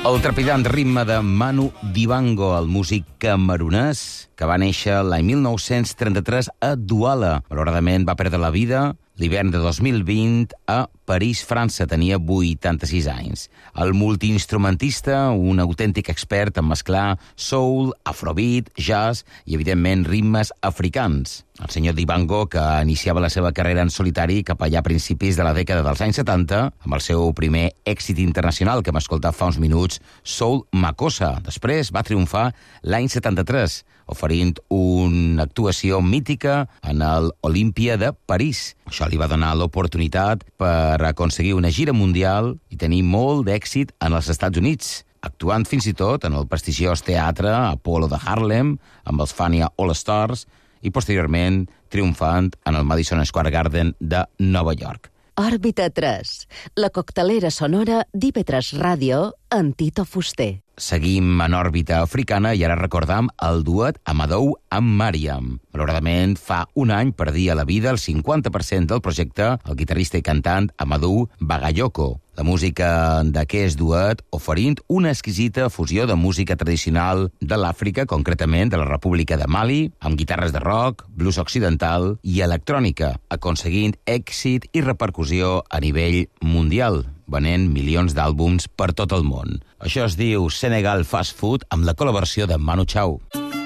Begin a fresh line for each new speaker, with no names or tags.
El trepidant ritme de Manu Dibango, el músic camerunès, que va néixer l'any 1933 a Douala. Malauradament va perdre la vida l'hivern de 2020 a París, França. Tenia 86 anys. El multiinstrumentista, un autèntic expert en mesclar soul, afrobeat, jazz i, evidentment, ritmes africans. El senyor Dibango, que iniciava la seva carrera en solitari cap allà a principis de la dècada dels anys 70, amb el seu primer èxit internacional, que hem escoltat fa uns minuts, Soul Makossa. Després va triomfar l'any 73, oferint una actuació mítica en l'Olímpia de París. Això li va donar l'oportunitat per aconseguir una gira mundial i tenir molt d'èxit en els Estats Units, actuant fins i tot en el prestigiós teatre Apollo de Harlem, amb els Fania All Stars, i posteriorment triomfant en el Madison Square Garden de Nova York.
Òrbita 3, la coctelera sonora d'IV3 Ràdio amb Tito Fuster.
Seguim en òrbita africana i ara recordam el duet Amadou amb Mariam. Malauradament, fa un any perdia la vida el 50% del projecte el guitarrista i cantant Amadou Bagayoko. La música d'aquest duet oferint una exquisita fusió de música tradicional de l'Àfrica, concretament de la República de Mali, amb guitarres de rock, blues occidental i electrònica, aconseguint èxit i repercussió a nivell mundial, venent milions d'àlbums per tot el món. Això es diu Senegal Fast Food amb la col·laboració de Manu Chao.